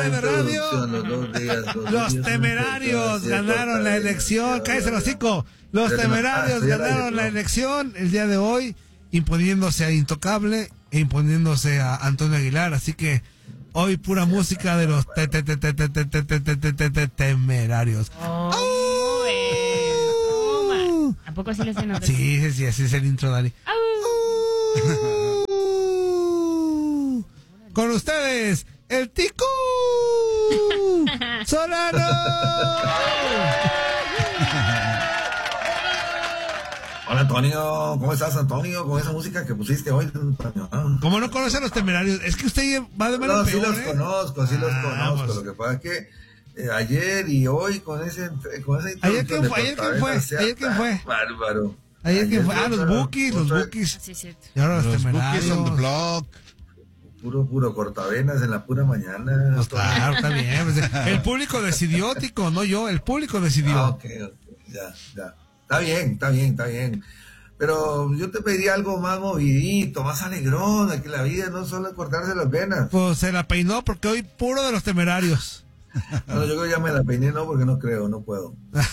ADN Radio. Los Temerarios ganaron la elección. Cállese el hocico. Los Temerarios ganaron la elección el día de hoy, imponiéndose a Intocable e imponiéndose a Antonio Aguilar. Así que hoy pura música de los Temerarios. ¿A poco así le hacen otra? Sí, así es el intro, Dani. Con ustedes, el Tico Solano. Hola Antonio, ¿cómo estás Antonio? Con esa música que pusiste hoy, Antonio. ¿Cómo no conoce a los Temerarios? Es que usted va de mano. No, sí los conozco, sí los conozco. Pues. Lo que pasa es que ayer y hoy con esa ¿Ayer quién fue? Bárbaro. Ayer quién fue. Los Bookies. Sí, cierto. Y ahora los Temerarios. On the block. Puro cortavenas en la pura mañana. Pues claro, está bien. Pues, el público decidió, Tico, no yo. El público decidió. Ok. Ya. Está bien. Pero yo te pediría algo más movidito, más alegrón, de que la vida no solo es cortarse las venas. Pues se la peinó porque hoy puro de los Temerarios. No, yo creo que ya me la peiné, no, porque no puedo.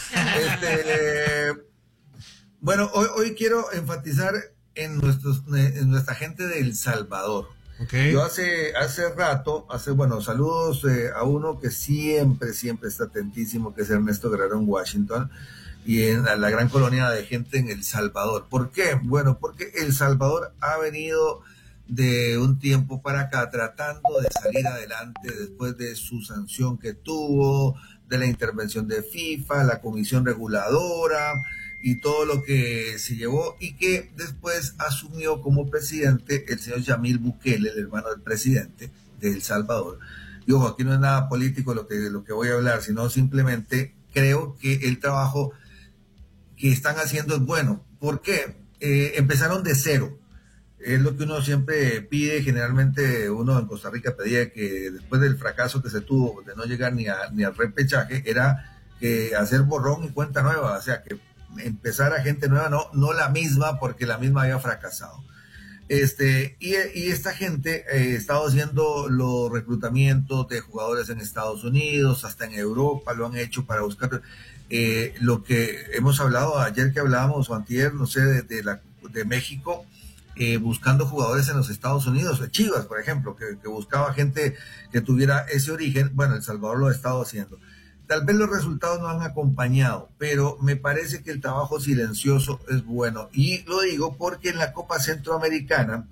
Bueno, hoy quiero enfatizar en nuestra gente de El Salvador. Okay. Yo hace rato, saludos a uno que siempre está atentísimo, que es Ernesto Guerrero en Washington, y en la gran colonia de gente en El Salvador. ¿Por qué? Bueno, porque El Salvador ha venido de un tiempo para acá tratando de salir adelante después de su sanción que tuvo, de la intervención de FIFA, la comisión reguladora y todo lo que se llevó, y que después asumió como presidente el señor Yamil Bukele, el hermano del presidente de El Salvador. Y ojo, aquí no es nada político lo que voy a hablar, sino simplemente creo que el trabajo que están haciendo es bueno. ¿Por qué? Empezaron de cero. Es lo que uno siempre pide. Generalmente uno en Costa Rica pedía que después del fracaso que se tuvo de no llegar ni al repechaje, era que hacer borrón y cuenta nueva, o sea, que empezara gente nueva, no la misma, porque la misma había fracasado. Y esta gente ha estado haciendo los reclutamientos de jugadores en Estados Unidos, hasta en Europa lo han hecho para buscar lo que hemos hablado ayer, que hablábamos, o antier, no sé, de México, buscando jugadores en los Estados Unidos, Chivas, por ejemplo, que buscaba gente que tuviera ese origen. Bueno, El Salvador lo ha estado haciendo. Tal vez los resultados no han acompañado, pero me parece que el trabajo silencioso es bueno. Y lo digo porque en la Copa Centroamericana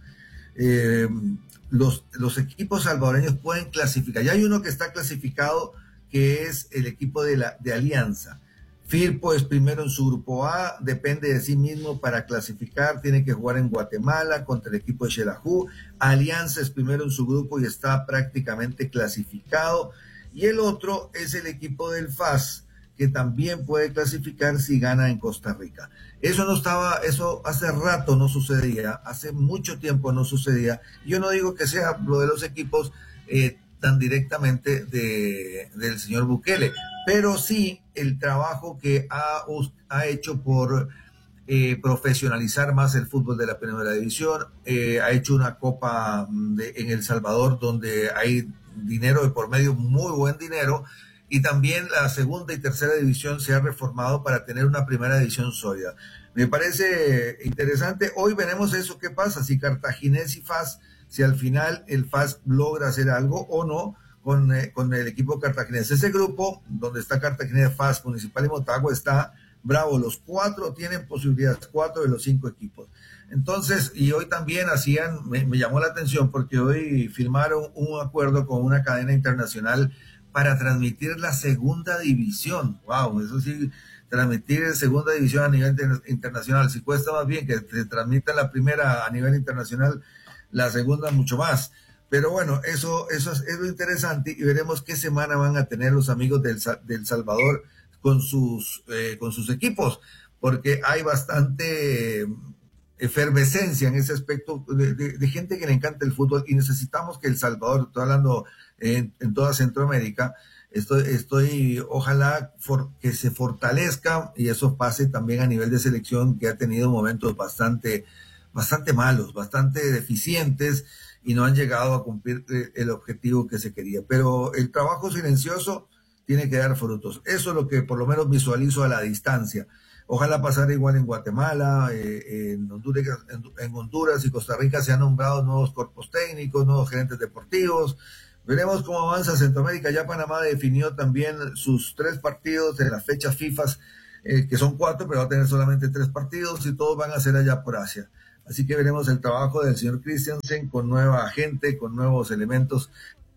los equipos salvadoreños pueden clasificar. Ya hay uno que está clasificado, que es el equipo de Alianza. Firpo es primero en su grupo A, depende de sí mismo para clasificar, tiene que jugar en Guatemala contra el equipo de Xelajú. Alianza es primero en su grupo y está prácticamente clasificado. Y el otro es el equipo del FAS, que también puede clasificar si gana en Costa Rica. Eso hace rato no sucedía, hace mucho tiempo no sucedía. Yo no digo que sea lo de los equipos tan directamente del señor Bukele, pero sí el trabajo que ha hecho por profesionalizar más el fútbol de la primera división. Ha hecho una copa en El Salvador donde hay dinero de por medio, muy buen dinero, y también la segunda y tercera división se ha reformado para tener una primera división sólida. Me parece interesante. Hoy veremos eso, qué pasa, si Cartaginés y FAS, si al final el FAS logra hacer algo o no con el equipo cartaginés. Ese grupo donde está Cartaginés, FAS, Municipal y Motagua está bravo. Los 4 tienen posibilidades, 4 de los 5 equipos. Entonces, y hoy también me llamó la atención porque hoy firmaron un acuerdo con una cadena internacional para transmitir la segunda división. Wow, eso sí, transmitir segunda división a nivel internacional. Si cuesta más bien que te transmitan la primera a nivel internacional, la segunda mucho más. Pero bueno, eso es lo interesante, y veremos qué semana van a tener los amigos del Salvador con sus equipos, porque hay bastante efervescencia en ese aspecto de gente que le encanta el fútbol, y necesitamos que El Salvador, estoy hablando en toda Centroamérica, ojalá que se fortalezca, y eso pase también a nivel de selección, que ha tenido momentos bastante bastante malos, bastante deficientes y no han llegado a cumplir el objetivo que se quería. Pero el trabajo silencioso tiene que dar frutos. Eso es lo que por lo menos visualizo a la distancia. Ojalá pasara igual en Guatemala, en Honduras y Costa Rica se han nombrado nuevos cuerpos técnicos, nuevos gerentes deportivos. Veremos cómo avanza Centroamérica. Ya Panamá definió también sus 3 partidos de las fechas FIFA, que son 4, pero va a tener solamente 3 partidos y todos van a ser allá por Asia. Así que veremos el trabajo del señor Christiansen con nueva gente, con nuevos elementos,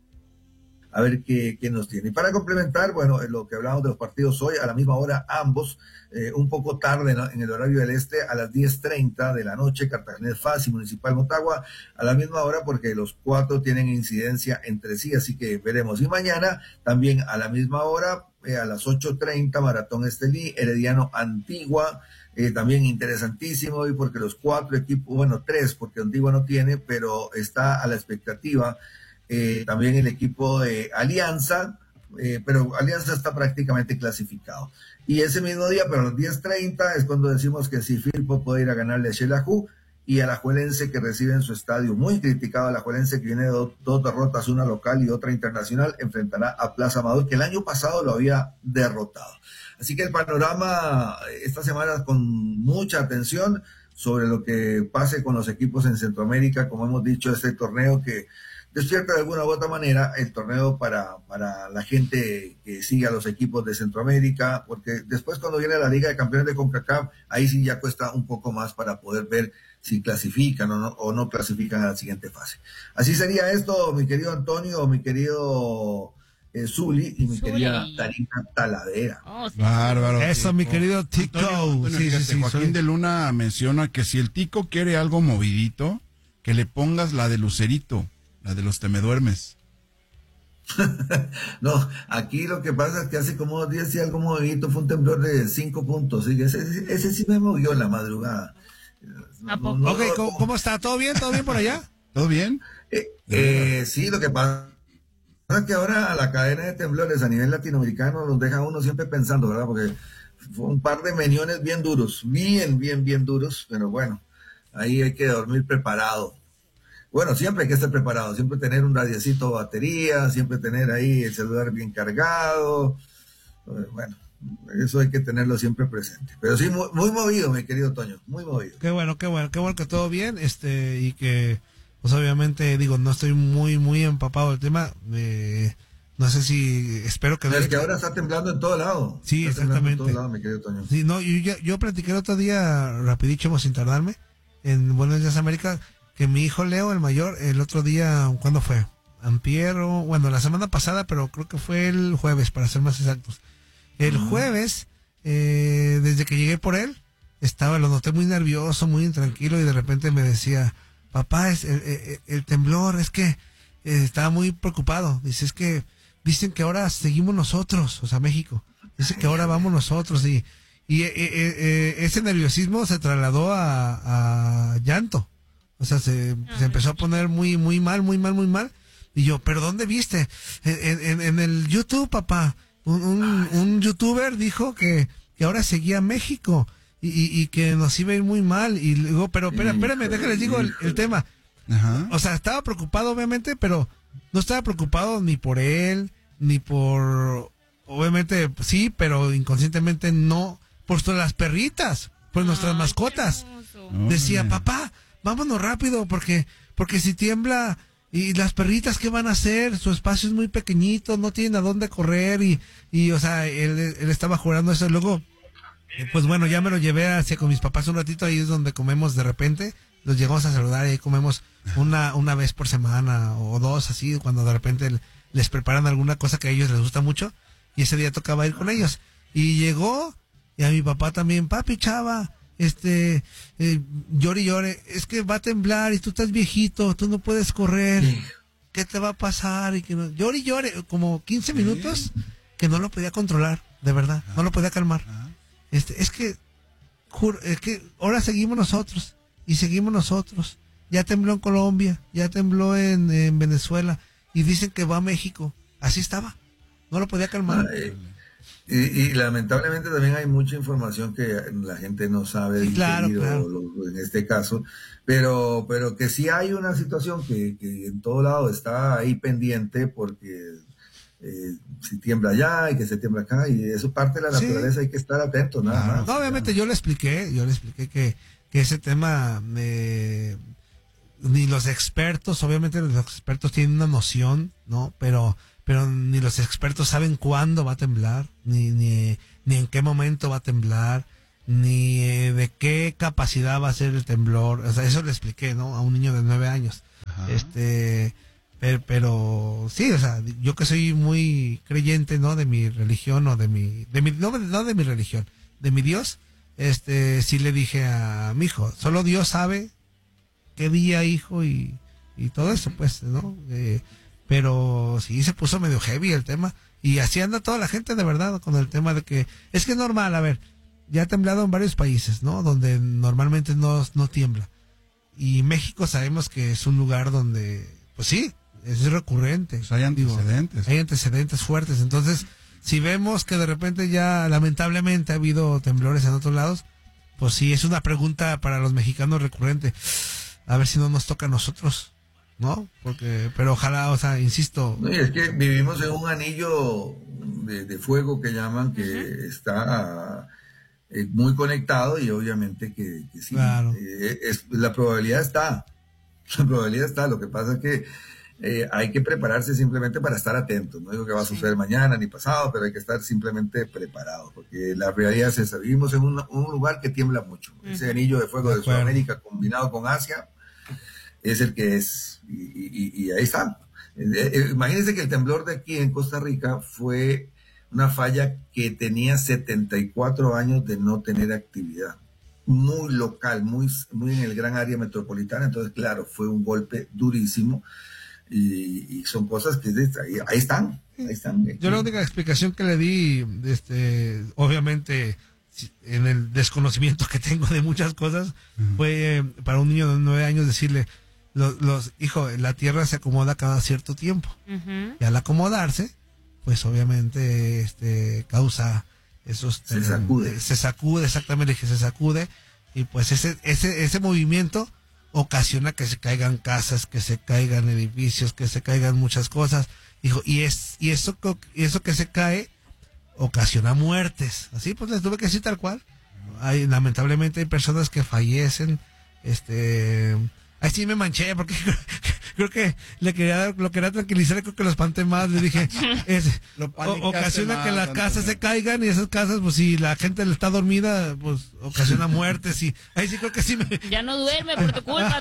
a ver qué nos tiene. Y para complementar, bueno, lo que hablamos de los partidos hoy, a la misma hora ambos, un poco tarde, ¿no?, en el horario del este, a las 10:30 de la noche, Cartaginés FAS y Municipal Motagua, a la misma hora porque los 4 tienen incidencia entre sí, así que veremos. Y mañana también a la misma hora, a las 8:30, Maratón Estelí, Herediano Antigua, también interesantísimo, y porque los 4 equipos, bueno, 3, porque Antigua no tiene, pero está a la expectativa. También el equipo de Alianza, pero Alianza está prácticamente clasificado. Y ese mismo día, pero a las 10:30, es cuando decimos que si Firpo puede ir a ganarle a Xelajú y a Alajuelense, que recibe en su estadio, muy criticado Alajuelense, que viene de 2 derrotas, una local y otra internacional, enfrentará a Plaza Amador, que el año pasado lo había derrotado. Así que el panorama esta semana con mucha atención sobre lo que pase con los equipos en Centroamérica. Como hemos dicho, este torneo que despierta de alguna u otra manera el torneo para la gente que sigue a los equipos de Centroamérica, porque después cuando viene la Liga de Campeones de CONCACAF, ahí sí ya cuesta un poco más para poder ver si clasifican o no clasifican a la siguiente fase. Así sería esto, mi querido Antonio, mi querido Zuli y mi querida Tarina Talavera. Oh, sí. Bárbaro. Eso, mi querido Tico. Antonio, sí, Joaquín de Luna menciona que si el Tico quiere algo movidito, que le pongas la de Lucerito, la de los temeduermes. No, aquí lo que pasa es que hace como 10 días algo movidito, fue un temblor de 5 puntos. ¿Sí? Ese sí me movió en la madrugada. Ok, ¿cómo está? ¿Todo bien? ¿Todo bien por allá? ¿Todo bien? Sí, lo que pasa es que ahora la cadena de temblores a nivel latinoamericano nos deja a uno siempre pensando, ¿verdad? Porque fue un par de meniones bien duros, bien duros, pero bueno, ahí hay que dormir preparado. Bueno, siempre hay que estar preparado, siempre tener un radiecito de batería, siempre tener ahí el celular bien cargado. Bueno, eso hay que tenerlo siempre presente. Pero sí, muy movido, mi querido Toño, muy movido. Qué bueno que todo bien, y que, pues obviamente, digo, no estoy muy empapado del tema, no sé si, espero que... Es que ahora está temblando en todo lado. Sí, está exactamente. En todo lado, mi querido Toño. Sí, no, yo platiqué el otro día, rapidísimo, sin tardarme, en Buenos Días América, que mi hijo Leo, el mayor, el otro día, ¿cuándo fue? Ampiero, bueno, la semana pasada, pero creo que fue el jueves, para ser más exactos. El jueves, desde que llegué por él, lo noté muy nervioso, muy intranquilo, y de repente me decía, papá, el temblor, es que estaba muy preocupado. Dice, es que dicen que ahora seguimos nosotros, o sea, México. Dice que ahora vamos nosotros, y ese nerviosismo se trasladó a llanto. O sea, se empezó a poner muy mal. Y yo, ¿pero dónde viste? En el YouTube, papá. Un youtuber dijo que ahora seguía México y que nos iba a ir muy mal. Y luego, pero espérame, déjales digo el tema. Ajá. O sea, estaba preocupado, obviamente, pero no estaba preocupado ni por él, ni por... Obviamente, sí, pero inconscientemente no. Por las perritas, por nuestras mascotas. Decía, papá, vámonos rápido, porque si tiembla y las perritas, ¿qué van a hacer? Su espacio es muy pequeñito, no tienen a dónde correr, y o sea, él estaba jugando eso. Luego, pues bueno, ya me lo llevé hacia con mis papás un ratito, ahí es donde comemos de repente, los llegamos a saludar y ahí comemos una vez por semana o 2, así, cuando de repente les preparan alguna cosa que a ellos les gusta mucho, y ese día tocaba ir con ellos. Y llegó, y a mi papá también, papi, chava, llore, es que va a temblar y tú estás viejito, tú no puedes correr, ¿qué te va a pasar? Y que no, llore, como 15 minutos que no lo podía controlar, de verdad, no lo podía calmar. Es que ahora seguimos nosotros, ya tembló en Colombia, ya tembló en Venezuela, y dicen que va a México, así estaba, no lo podía calmar. Y lamentablemente también hay mucha información que la gente no sabe digerir, claro. en este caso, pero que sí hay una situación que en todo lado está ahí pendiente, porque si tiembla allá y que se tiembla acá, y eso parte de la naturaleza, hay que estar atentos, nada más. No, obviamente yo le expliqué que ese tema ni los expertos, obviamente los expertos tienen una noción, ¿no? Pero ni los expertos saben cuándo va a temblar, ni en qué momento va a temblar, ni de qué capacidad va a ser el temblor. O sea, eso le expliqué, ¿no? A un niño de 9 años. Ajá. Pero sí, o sea, yo que soy muy creyente, ¿no? De mi religión, o no de mi religión, de mi Dios, sí le dije a mi hijo, solo Dios sabe qué día, hijo, y todo eso, pues, ¿no? Pero sí se puso medio heavy el tema, y así anda toda la gente, de verdad, con el tema de que es que es normal. A ver, ya ha temblado en varios países, ¿no? Donde normalmente no tiembla, y México sabemos que es un lugar donde, pues sí, es recurrente. Pues hay antecedentes. Hay antecedentes fuertes. Entonces, si vemos que de repente ya lamentablemente ha habido temblores en otros lados, pues sí, es una pregunta para los mexicanos recurrente. A ver si no nos toca a nosotros, ¿no? Pero ojalá, o sea, insisto. No, y es que vivimos en un anillo de fuego que llaman, que está muy conectado, y obviamente que sí. Claro. La probabilidad está. Lo que pasa es que hay que prepararse simplemente para estar atentos. No digo que va a suceder mañana ni pasado, pero hay que estar simplemente preparados, porque la realidad es esa. Vivimos en un lugar que tiembla mucho. Ese anillo de fuego de Sudamérica combinado con Asia es el que es, y ahí está. Imagínense que el temblor de aquí en Costa Rica fue una falla que tenía 74 años de no tener actividad. Muy local, muy en el gran área metropolitana. Entonces, claro, fue un golpe durísimo, y son cosas que ahí están. Yo la única explicación que le di, obviamente, en el desconocimiento que tengo de muchas cosas, fue para un niño de 9 años decirle, hijo, la tierra se acomoda cada cierto tiempo. Y al acomodarse, pues obviamente causa esos... Se sacude. Se sacude, exactamente, que se sacude. Y pues ese movimiento ocasiona que se caigan casas, que se caigan edificios, que se caigan muchas cosas. Dijo, y eso que se cae ocasiona muertes. Así pues les tuve que decir tal cual. Lamentablemente hay personas que fallecen. Ahí sí me manché, porque creo que lo quería tranquilizar, creo que lo espanté más. Le dije, ocasiona que las casas se caigan, y esas casas, pues si la gente está dormida, pues ocasiona muertes. Y ahí sí creo que sí me... Ya no duerme por tu culpa.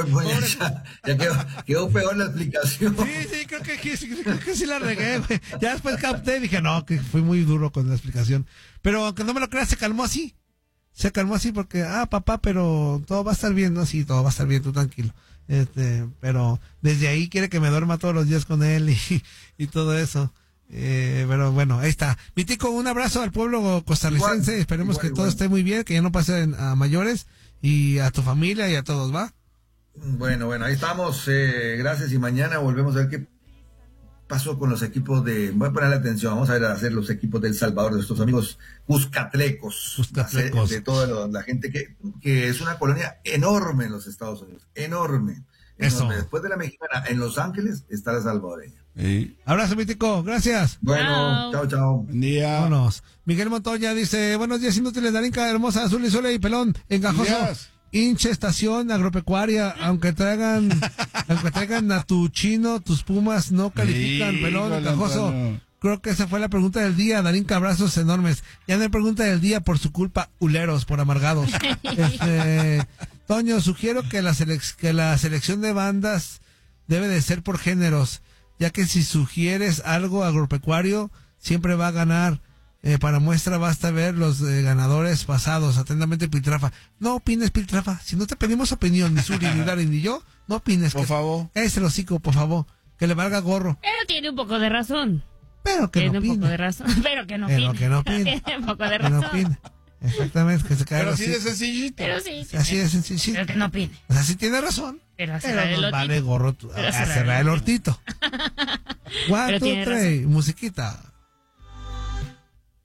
Ya quedó peor la explicación. Sí, creo que sí la regué, güey. Ya después capté y dije, no, que fui muy duro con la explicación. Pero aunque no me lo creas, se calmó así. Se calmó así porque, papá, pero todo va a estar bien, ¿no? Sí, todo va a estar bien, tú tranquilo. Pero desde ahí quiere que me duerma todos los días con él y todo eso. Pero bueno, ahí está. Vitico, un abrazo al pueblo costarricense. Esperemos que todo esté muy bien, que ya no pase a mayores, y a tu familia y a todos, ¿va? Bueno, ahí estamos. Gracias, y mañana volvemos a ver qué pasó con los equipos voy a ponerle atención, vamos a hacer los equipos de El Salvador, de nuestros amigos cuscatlecos. De toda la gente que es una colonia enorme en los Estados Unidos, enorme. Después de la mexicana, en Los Ángeles está la salvadoreña. Sí. Abrazo, Mítico, gracias. Bueno, chao. Buen día. Vámonos. Miguel Montoya dice, buenos días, inútiles, Darinka, hermosa, azul y sole y pelón, engajoso. Hinche estación agropecuaria, aunque traigan a tu chino, tus pumas no califican, pelón, engajoso. Creo que esa fue la pregunta del día, Darinka, abrazos enormes. Ya no hay pregunta del día por su culpa, uleros, por amargados. Toño, sugiero que la selección de bandas debe de ser por géneros, ya que si sugieres algo agropecuario, siempre va a ganar. Para muestra basta ver los ganadores pasados. Atentamente, Piltrafa. No opines, Piltrafa. Si no te pedimos opinión, ni Suri, ni Darin, ni yo, no opines. Por favor. Cállese el hocico, por favor. Que le valga gorro. Pero tiene un poco de razón. Pero que no opine. Un poco de razón. Pero que no opine. Que no opine. Tiene un poco de razón. Que no opine. Exactamente, que se caiga. Pero así de sencillito. Pero sí. Así de sencillito. Pero que no opine. O sea, sí tiene razón. Pero nos vale gorro. A cerrar el hortito. 1, 2, 3, musiquita.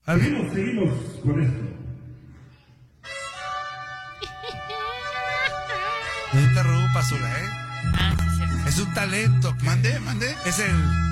Seguimos con esto. No interrumpa, Zula, ¿eh? Ah, sí, cierto. Es un talento. Mande. Es el